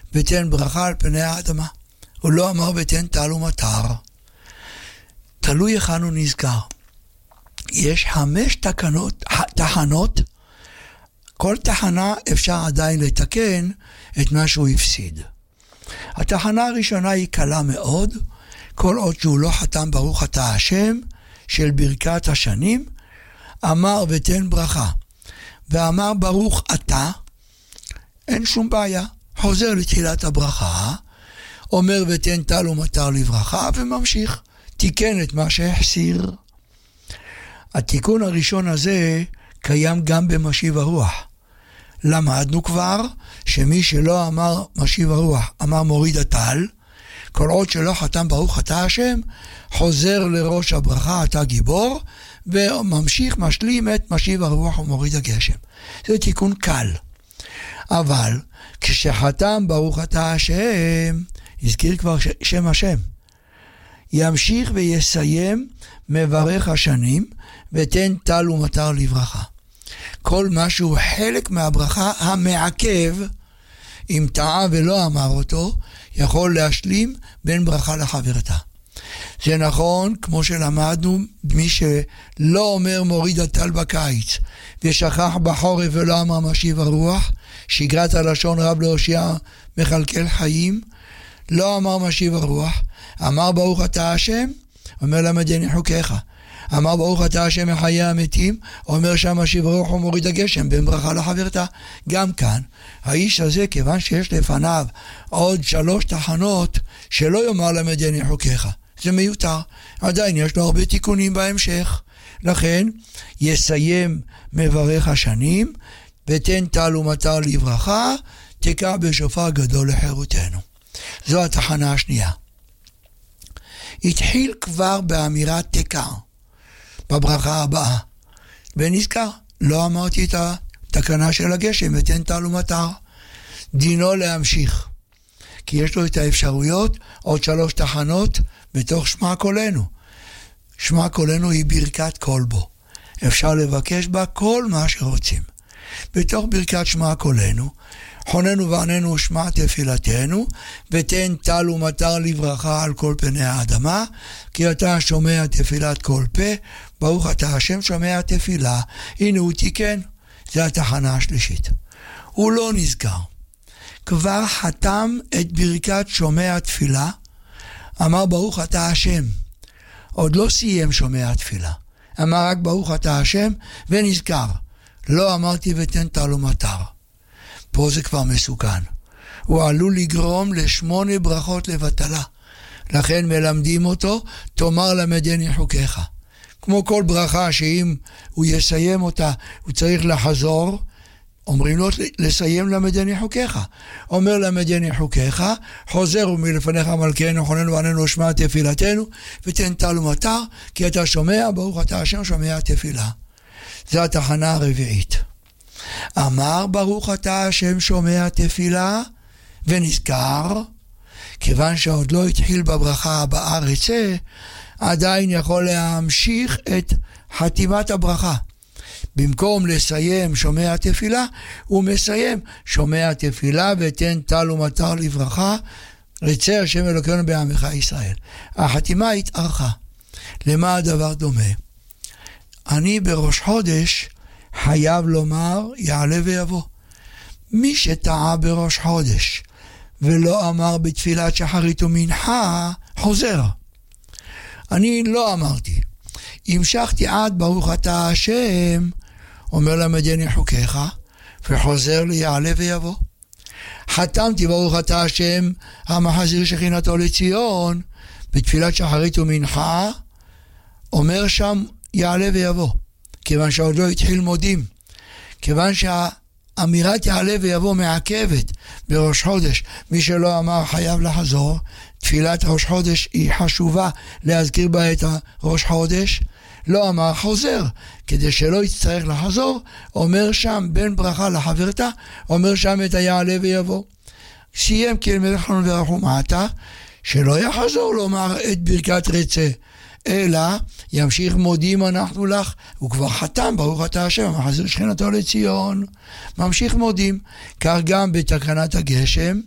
ותן ברכה על פני האדמה. הוא לא אמר ותן טל ומטר. תלוי היכן הוא נזכר. יש 5 תחנות, כל תחנה אפשר עדיין לתקן את מה שהוא הפסיד. התחנה הראשונה היא קלה מאוד, כל עוד שהוא לא חתם ברוך אתה השם של ברכת השנים, אמר ותן ברכה, ואמר ברוך אתה, אין שום בעיה, חוזר לתחילת הברכה, אומר ותן טל ומטר לברכה, וממשיך, תיקן את מה שהחסיר. התיקון הראשון הזה קיים גם במשיב הרוח. למדנו כבר שמי שלא אמר משיב הרוח, אמר מוריד הטל, כל עוד שלא חתם ברוך אתה השם, חוזר לראש הברכה אתה גיבור, וממשיך משלים את משיב הרוח ומוריד הגשם. זה תיקון קל. אבל כשחתם ברוך אתה השם, הזכיר כבר שם השם, ימשיך ויסיים מברך השנים, ותן טל ומטר לברכה. כל משהו חלק מהברכה המעכב, אם טעה ולא אמר אותו, יכול להשלים בין ברכה לחברתה. זה נכון, כמו שלמדנו, מי שלא אומר מוריד הטל בקיץ, ושכח בחורף ולא אמר משיב הרוח, שגרת הלשון רב להושיע מחלקל חיים, לא אמר משיב הרוח, אמר ברוך אתה השם, אומר למדני חוקיך. אמר ברוך אתה השם מחיי המתים, אומר שם משיב הרוח ומוריד הגשם, בין ברכה לחברתה. גם כאן, האיש הזה, כיוון שיש לפניו עוד 3 תחנות, שלא יאמר למדני חוקיך. זה מיותר. עדיין יש לו הרבה תיקונים בהמשך. לכן, יסיים מברך השנים, ותן טל ומטר לברכה, תקע בשופר גדול לחירותנו. זו התחנה השנייה. התחיל כבר באמירת תקע, בברכה הבאה, ונזכר, לא אמרתי את התקנה של הגשם, ותן טל ומטר. דינו להמשיך, כי יש לו את האפשרויות, עוד 3 תחנות, בתוך שמע קולנו. שמע קולנו היא ברכת כל בו. אפשר לבקש בה כל מה שרוצים. בתוך ברכת שמע קולנו, חוננו ועננו שמע תפילתנו, ותן טל ומטר לברכה על כל פני האדמה, כי אתה שומע תפילת כל פה, ברוך אתה השם שומע תפילה. הנה הוא תיקן. זה התחנה השלישית. הוא לא נזכר. כבר חתם את ברכת שומע תפילה, אמר ברוך אתה השם. עוד לא סיים שומע תפילה. אמר רק ברוך אתה השם ונזכר. לא אמרתי ותן טל ומטר. פה זה כבר מסוכן. הוא עלול לגרום ל8 ברכות לבטלה. לכן מלמדים אותו, תאמר למדני חוקיך. כמו כל ברכה שאם הוא יסיים אותה, הוא צריך לחזור, אומרים לו לסיים למדני חוקיך. אומר למדני חוקיך, חוזר ומלפניך מלכנו, חוננו ועננו שמע תפילתנו, ותן טל ומטר, כי אתה שומע, ברוך אתה השם שומע תפילה. זו התחנה הרביעית. אמר ברוך אתה השם שומע תפילה, ונזכר, כיוון שעוד לא התחיל בברכה הבאה רצה, עדיין יכול להמשיך את חתימת הברכה. במקום לסיים שומע תפילה, הוא מסיים שומע תפילה ותן טל ומטר לברכה, רצה השם אלוקינו בעמך ישראל. החתימה התארכה. למה הדבר דומה? אני בראש חודש חייב לומר יעלה ויבוא. מי שטעה בראש חודש ולא אמר בתפילת שחרית ומנחה, חוזר. אני לא אמרתי. המשכתי עד ברוך אתה השם, אומר למדני חוקיך, וחוזר לי יעלה ויבוא. חתמתי ברוך אתה השם, המחזיר שכינתו לציון, בתפילת שחרית ומנחה, אומר שם יעלה ויבוא. כיוון שעוד לא התחיל מודים. כיוון שהאמירת יעלה ויבוא מעכבת בראש חודש. מי שלא אמר חייב לחזור. תפילת ראש חודש היא חשובה להזכיר בה את ראש חודש. לא אמר חוזר. כדי שלא יצטרך לחזור, אומר שם בין ברכה לחברתה, אומר שם את היעלה ויבוא. סיים כי מלך חנון ורחומתה, שלא יחזור לומר את ברכת רצה. אלא ימשיך מודים אנחנו לך, הוא כבר חתם ברוך אתה השם המחזיר שכינתו לציון, ממשיך מודים. כך גם בתקנת הגשם,